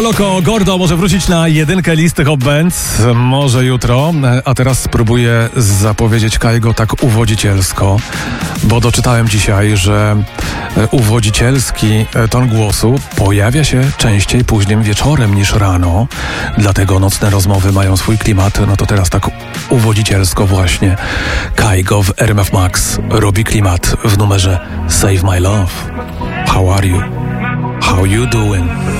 Loco Gordo może wrócić na jedynkę listy Hot Bands, może jutro, a teraz spróbuję zapowiedzieć Kaigo tak uwodzicielsko, bo doczytałem dzisiaj, że uwodzicielski ton głosu pojawia się częściej późnym wieczorem niż rano, dlatego nocne rozmowy mają swój klimat. No to teraz tak uwodzicielsko właśnie Kaigo w RMF Max robi klimat w numerze Save My Love. How are you? How you doing?